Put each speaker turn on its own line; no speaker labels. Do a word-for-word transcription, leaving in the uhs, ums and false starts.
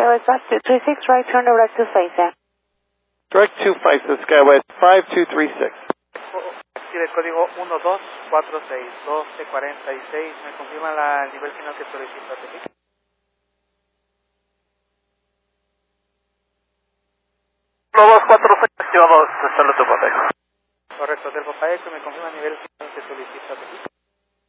Skywest Bus two three six, right turn direct to Faiza.
Direct to Faiza, Skywest five two three six.
Aquí el código uno dos cuatro seis, doce cuarenta y seis. ¿Me confirma la, el nivel final que solicita?
uno dos cuatro seis, llevamos hasta el otro papel.
Correcto, del Papaeco, me confirma el nivel final que solicita.